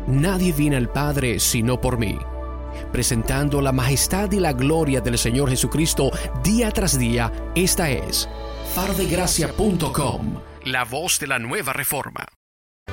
Nadie viene al Padre sino por mí. Presentando la majestad y la gloria del Señor Jesucristo día tras día, esta es fardegracia.com, la voz de la nueva reforma.